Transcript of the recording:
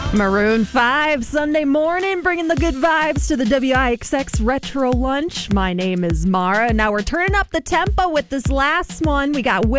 Maroon 5, Sunday morning, bringing the good vibes to the WIXX Retro Lunch. My name is Mara. Now we're turning up the tempo with this last one. We got